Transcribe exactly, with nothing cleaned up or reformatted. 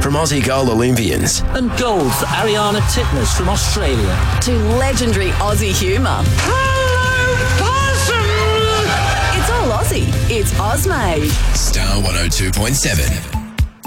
from Aussie goal Olympians. And gold for Ariana Titmus from Australia. To legendary Aussie humour. It's all Aussie. It's Ozmade. Star one oh two point seven.